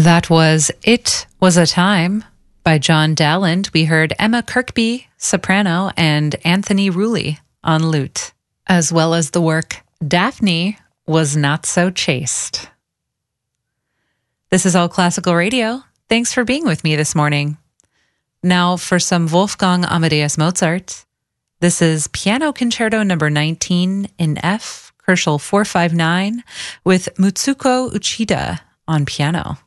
That was It Was a Time by John Dalland. We heard Emma Kirkby, soprano, and Anthony Rulli on lute, as well as the work Daphne Was Not So Chaste. This is All Classical Radio. Thanks for being with me this morning. Now for some Wolfgang Amadeus Mozart. This is Piano Concerto number 19 in F, Koelschel 459, with Mutsuko Uchida on piano.